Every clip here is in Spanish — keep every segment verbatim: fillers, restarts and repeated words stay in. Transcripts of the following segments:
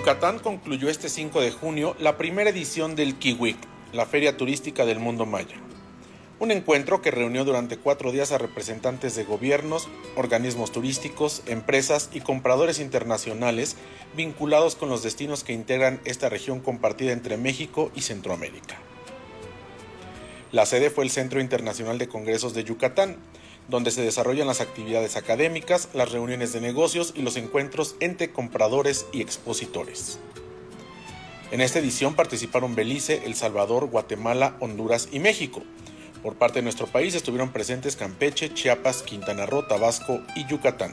Yucatán concluyó este cinco de junio la primera edición del Kiwik, la feria turística del mundo maya. Un encuentro que reunió durante cuatro días a representantes de gobiernos, organismos turísticos, empresas y compradores internacionales vinculados con los destinos que integran esta región compartida entre México y Centroamérica. La sede fue el Centro Internacional de Congresos de Yucatán, donde se desarrollan las actividades académicas, las reuniones de negocios y los encuentros entre compradores y expositores. En esta edición participaron Belice, El Salvador, Guatemala, Honduras y México. Por parte de nuestro país estuvieron presentes Campeche, Chiapas, Quintana Roo, Tabasco y Yucatán.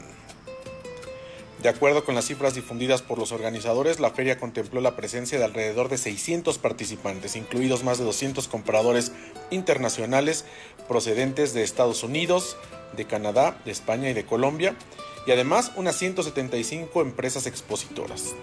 De acuerdo con las cifras difundidas por los organizadores, la feria contempló la presencia de alrededor de seiscientos participantes, incluidos más de doscientos compradores internacionales procedentes de Estados Unidos, de Canadá, de España y de Colombia, y además unas ciento setenta y cinco empresas expositoras.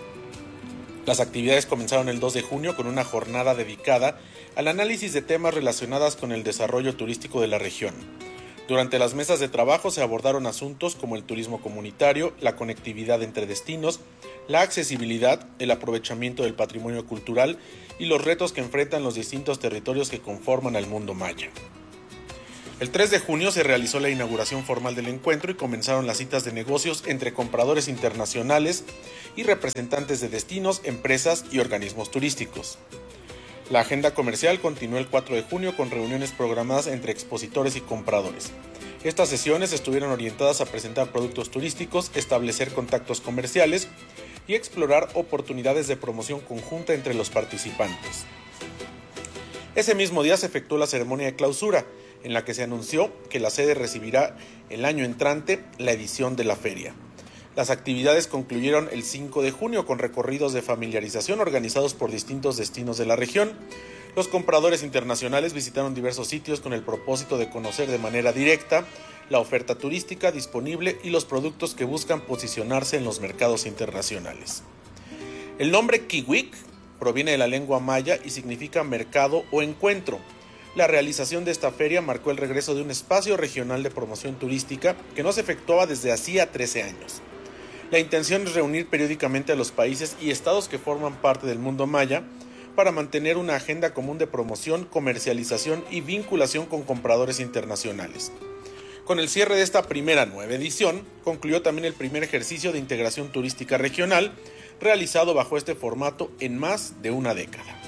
Las actividades comenzaron el dos de junio con una jornada dedicada al análisis de temas relacionados con el desarrollo turístico de la región. Durante las mesas de trabajo se abordaron asuntos como el turismo comunitario, la conectividad entre destinos, la accesibilidad, el aprovechamiento del patrimonio cultural y los retos que enfrentan los distintos territorios que conforman al mundo maya. El tres de junio se realizó la inauguración formal del encuentro y comenzaron las citas de negocios entre compradores internacionales y representantes de destinos, empresas y organismos turísticos. La agenda comercial continuó el cuatro de junio con reuniones programadas entre expositores y compradores. Estas sesiones estuvieron orientadas a presentar productos turísticos, establecer contactos comerciales y explorar oportunidades de promoción conjunta entre los participantes. Ese mismo día se efectuó la ceremonia de clausura, en la que se anunció que la sede recibirá el año entrante la edición de la feria. Las actividades concluyeron el cinco de junio con recorridos de familiarización organizados por distintos destinos de la región. Los compradores internacionales visitaron diversos sitios con el propósito de conocer de manera directa la oferta turística disponible y los productos que buscan posicionarse en los mercados internacionales. El nombre Kiwik proviene de la lengua maya y significa mercado o encuentro. La realización de esta feria marcó el regreso de un espacio regional de promoción turística que no se efectuaba desde hacía trece años. La intención es reunir periódicamente a los países y estados que forman parte del mundo maya para mantener una agenda común de promoción, comercialización y vinculación con compradores internacionales. Con el cierre de esta primera nueva edición, concluyó también el primer ejercicio de integración turística regional realizado bajo este formato en más de una década.